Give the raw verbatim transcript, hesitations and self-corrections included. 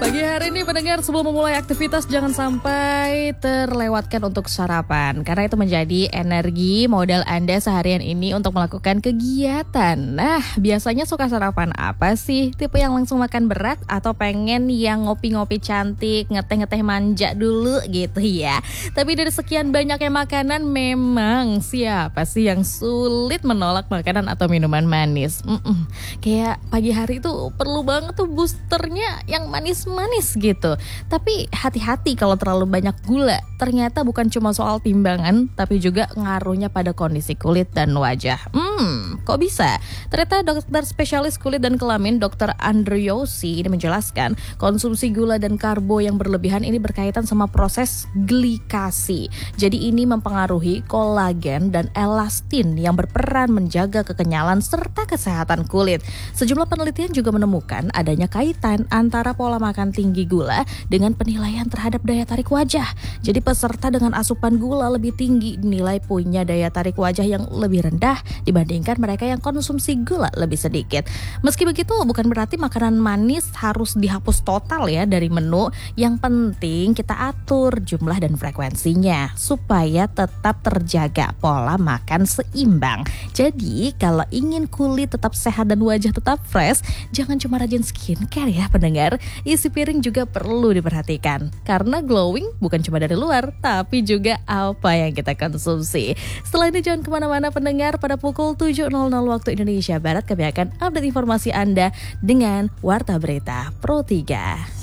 Pagi hari ini pendengar, sebelum memulai aktivitas jangan sampai terlewatkan untuk sarapan, karena itu menjadi energi modal Anda seharian ini untuk melakukan kegiatan. Nah, biasanya suka sarapan apa sih? Tipe yang langsung makan berat atau pengen yang ngopi-ngopi cantik, ngeteh-ngeteh manja dulu gitu ya? Tapi dari sekian banyaknya makanan, memang siapa sih yang sulit menolak makanan atau minuman manis? Mm-mm. Kayak pagi hari itu perlu banget tuh boosternya yang manis-manis gitu. Tapi hati-hati kalau terlalu banyak gula. Ternyata bukan cuma soal timbangan, tapi juga ngaruhnya pada kondisi kulit dan wajah. Hmm, kok bisa? Ternyata dokter spesialis kulit dan kelamin dokter Andriosi ini menjelaskan konsumsi gula dan karbo yang berlebihan ini berkaitan sama proses glikasi. Jadi ini mempengaruhi kolagen dan elastin yang berperan menjaga kekenyalan serta kesehatan kulit. Sejumlah penelitian juga menemukan adanya kaitan antara pola makan tinggi gula dengan penilaian terhadap daya tarik wajah. Jadi peserta dengan asupan gula lebih tinggi dinilai punya daya tarik wajah yang lebih rendah dibandingkan mereka yang konsumsi gula lebih sedikit. Meski begitu, bukan berarti makanan manis harus dihapus total ya dari menu. Yang penting kita atur jumlah dan frekuensinya supaya tetap terjaga pola makan seimbang. Jadi kalau ingin kulit tetap sehat dan wajah tetap fresh, jangan cuma rajin skincare ya pendengar. Isi piring juga perlu diperhatikan, karena glowing bukan cuma dari luar, tapi juga apa yang kita konsumsi. Setelah ini jangan kemana-mana pendengar, pada pukul tujuh nol nol waktu Indonesia Barat kami akan update informasi Anda dengan Warta Berita Pro tiga.